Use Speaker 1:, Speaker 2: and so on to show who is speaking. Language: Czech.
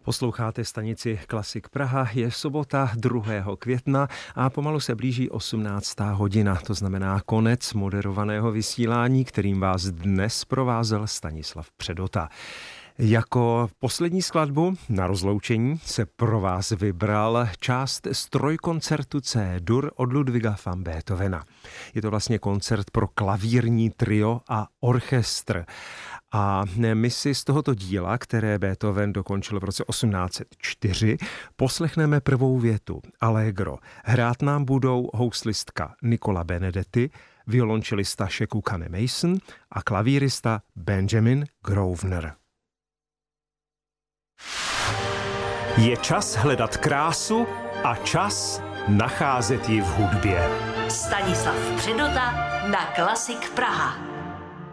Speaker 1: Posloucháte stanici Klasik Praha, je sobota 2. května a pomalu se blíží 18. hodina, to znamená konec moderovaného vysílání, kterým vás dnes provázel Stanislav Předota. Jako poslední skladbu na rozloučení se pro vás vybral část z trojkoncertu C-dur od Ludwiga van Beethovena. Je to vlastně koncert pro klavírní trio a orchestr. A my si z tohoto díla, které Beethoven dokončil v roce 1804, poslechneme prvou větu, Allegro. Hrát nám budou houslistka Nicola Benedetti, violončelista Shekukane Mason a klavírista Benjamin Grosvenor. Je čas hledat krásu a čas nacházet ji v hudbě.
Speaker 2: Stanislav Předota na Klasik Praha.